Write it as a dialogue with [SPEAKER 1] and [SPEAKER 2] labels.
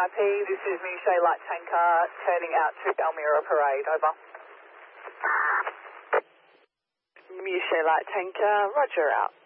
[SPEAKER 1] VIP, this is Mushay Light Tanker turning out to Elmira Parade, over. Mushay Light Tanker, roger out.